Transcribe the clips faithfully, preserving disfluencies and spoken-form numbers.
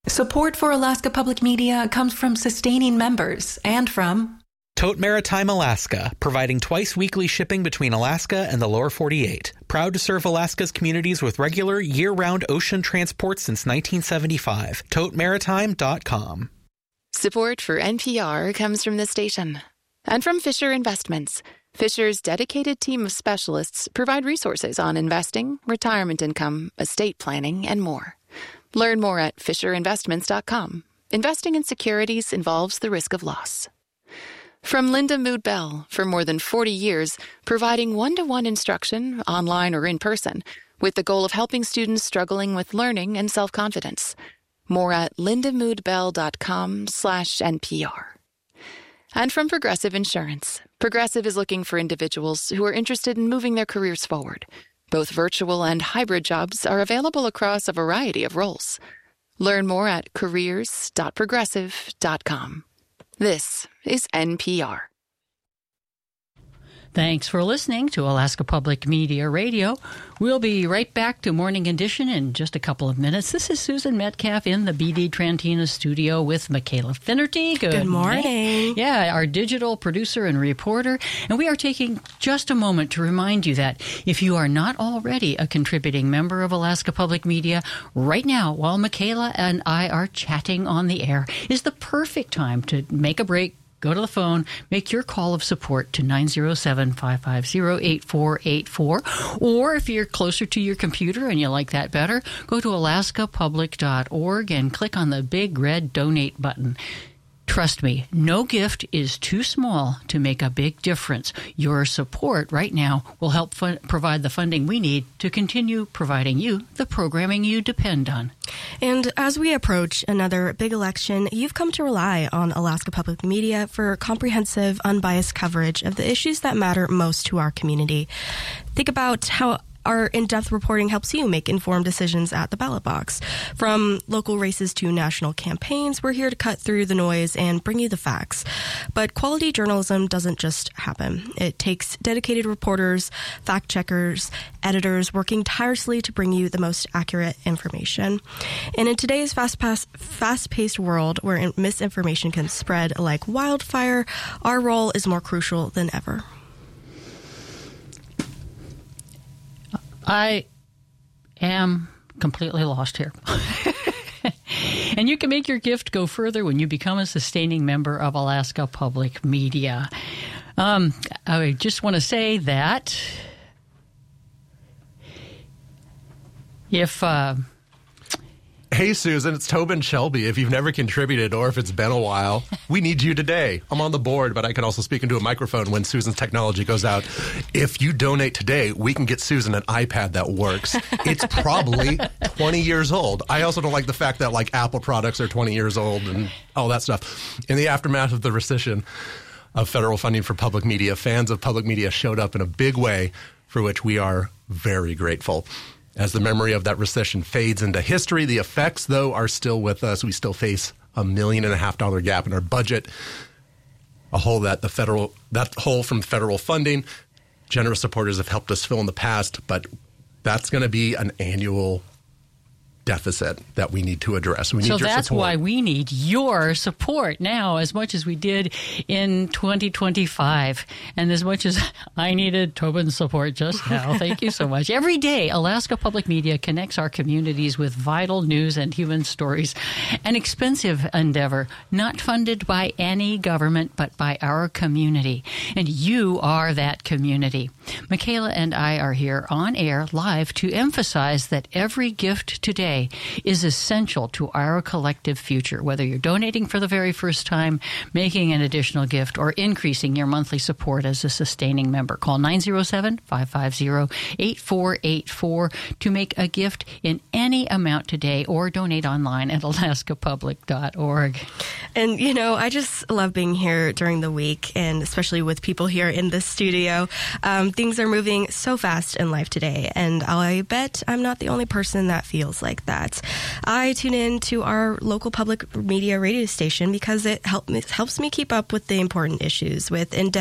Support for Alaska Public Media comes from sustaining members and from Tote Maritime Alaska, providing twice-weekly shipping between Alaska and the lower forty-eight. Proud to serve Alaska's communities with regular, year-round ocean transport since nineteen seventy-five. tote maritime dot com. Support for N P R comes from the station and from Fisher Investments. Fisher's dedicated team of specialists provide resources on investing, retirement income, estate planning, and more. Learn more at fisher investments dot com. Investing in securities involves the risk of loss. From Linda Mood Bell, for more than forty years, providing one-to-one instruction, online or in person, with the goal of helping students struggling with learning and self-confidence. More at linda mood bell dot com slash N P R. And from Progressive Insurance. Progressive is looking for individuals who are interested in moving their careers forward. Both virtual and hybrid jobs are available across a variety of roles. Learn more at careers dot progressive dot com. This is N P R. Thanks for listening to Alaska Public Media Radio. We'll be right back to Morning Edition in just a couple of minutes. This is Susan Metcalf in the B D Trantina studio with Michaela Finnerty. Good, Good morning. morning. Yeah, our digital producer and reporter. And we are taking just a moment to remind you that if you are not already a contributing member of Alaska Public Media, right now, while Michaela and I are chatting on the air, is the perfect time to make a break. Go to the phone, make your call of support to nine zero seven, five five zero, eight four eight four. Or if you're closer to your computer and you like that better, go to alaska public dot org and click on the big red donate button. Trust me, no gift is too small to make a big difference. Your support right now will help fun- provide the funding we need to continue providing you the programming you depend on. And as we approach another big election, you've come to rely on Alaska Public Media for comprehensive, unbiased coverage of the issues that matter most to our community. Think about how our in-depth reporting helps you make informed decisions at the ballot box. From local races to national campaigns, we're here to cut through the noise and bring you the facts. But quality journalism doesn't just happen. It takes dedicated reporters, fact-checkers, editors working tirelessly to bring you the most accurate information. And in today's fast-paced world where misinformation can spread like wildfire, our role is more crucial than ever. I am completely lost here. And you can make your gift go further when you become a sustaining member of Alaska Public Media. Um, I just want to say that if... Uh, Hey, Susan, it's Tobin Shelby. If you've never contributed or if it's been a while, we need you today. I'm on the board, but I can also speak into a microphone when Susan's technology goes out. If you donate today, we can get Susan an iPad that works. It's probably twenty years old. I also don't like the fact that, like, Apple products are twenty years old and all that stuff. In the aftermath of the rescission of federal funding for public media, fans of public media showed up in a big way, for which we are very grateful. As the memory of that recession fades into history, the effects, though, are still with us. We still face a million and a half dollar gap in our budget, a hole that the federal that hole from federal funding. Generous supporters have helped us fill in the past, but that's going to be an annual deficit that we need to address. We need so your that's support. why we need your support now as much as we did in twenty twenty-five. And as much as I needed Tobin's support just now, thank you so much. Every day, Alaska Public Media connects our communities with vital news and human stories. An expensive endeavor, not funded by any government, but by our community. And you are that community. Michaela and I are here on air live to emphasize that every gift today is essential to our collective future, whether you're donating for the very first time, making an additional gift, or increasing your monthly support as a sustaining member. Call nine zero seven, five five zero, eight four eight four to make a gift in any amount today, or donate online at alaska public dot org. And, you know, I just love being here during the week, and especially with people here in the studio. Um, things are moving so fast in life today, and I bet I'm not the only person that feels like that. I tune in to our local public media radio station because it help me, helps me keep up with the important issues with in-depth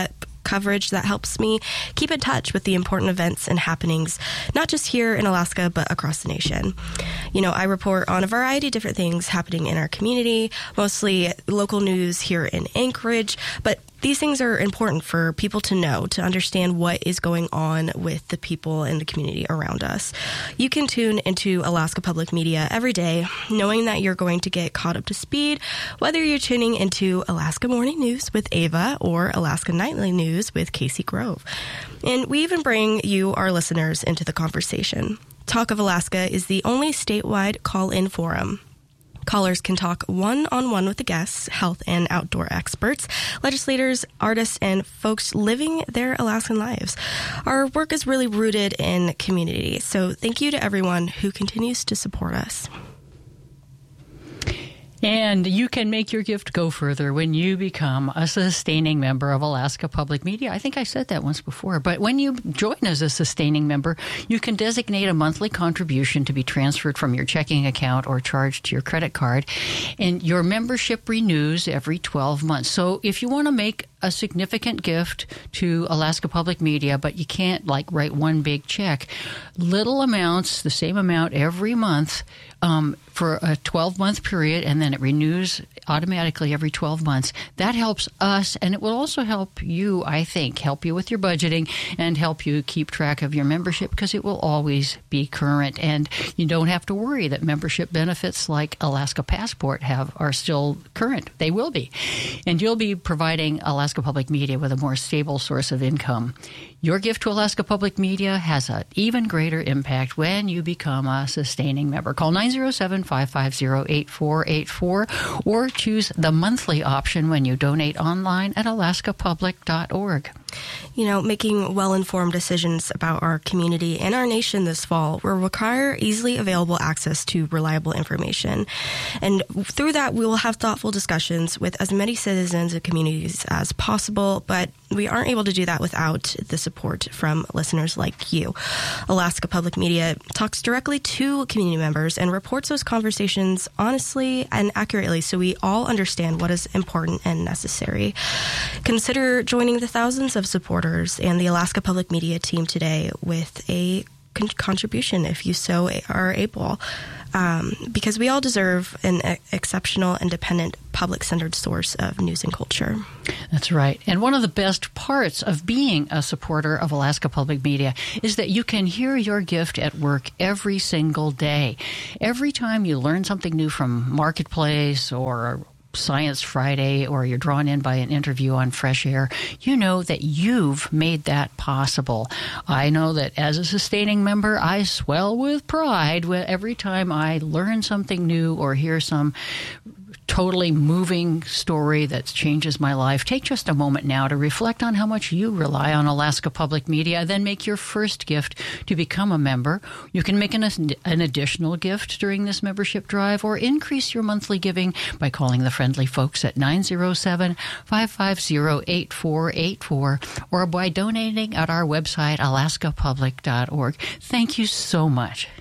coverage that helps me keep in touch with the important events and happenings, not just here in Alaska, but across the nation. You know, I report on a variety of different things happening in our community, mostly local news here in Anchorage, but these things are important for people to know, to understand what is going on with the people in the community around us. You can tune into Alaska Public Media every day, knowing that you're going to get caught up to speed, whether you're tuning into Alaska Morning News with Ava or Alaska Nightly News with Casey Grove. And we even bring you, our listeners, into the conversation. Talk of Alaska is the only statewide call-in forum. Callers can talk one-on-one with the guests, health and outdoor experts, legislators, artists, and folks living their Alaskan lives. Our work is really rooted in community, so thank you to everyone who continues to support us. And you can make your gift go further when you become a sustaining member of Alaska Public Media. I think I said that once before. But when you join as a sustaining member, you can designate a monthly contribution to be transferred from your checking account or charged to your credit card. And your membership renews every twelve months. So if you want to make a significant gift to Alaska Public Media, but you can't like write one big check, little amounts, the same amount every month, um, for a twelve-month period, and then it renews automatically every twelve months. That helps us, and it will also help you, I think, help you with your budgeting and help you keep track of your membership, because it will always be current, and you don't have to worry that membership benefits like Alaska Passport have are still current. They will be. And you'll be providing Alaska Public Media with a more stable source of income. Your gift to Alaska Public Media has an even greater impact when you become a sustaining member. Call nine oh seven, five five zero, eight four eight four or choose the monthly option when you donate online at alaska public dot org. You know, making well-informed decisions about our community and our nation this fall will require easily available access to reliable information. And through that, we will have thoughtful discussions with as many citizens and communities as possible, but we aren't able to do that without the support from listeners like you. Alaska Public Media talks directly to community members and reports those conversations honestly and accurately so we all understand what is important and necessary. Consider joining the thousands of supporters and the Alaska Public Media team today with a con- contribution if you so are able, um, because we all deserve an e- exceptional, independent, public-centered source of news and culture. That's right. And one of the best parts of being a supporter of Alaska Public Media is that you can hear your gift at work every single day. Every time you learn something new from Marketplace or Science Friday, or you're drawn in by an interview on Fresh Air, you know that you've made that possible. I know that as a sustaining member, I swell with pride every time I learn something new or hear some totally moving story that changes my life. Take just a moment now to reflect on how much you rely on Alaska Public Media, then make your first gift to become a member. You can make an, an additional gift during this membership drive or increase your monthly giving by calling the friendly folks at nine oh seven, five five zero, eight four eight four or by donating at our website, alaska public dot org. Thank you so much.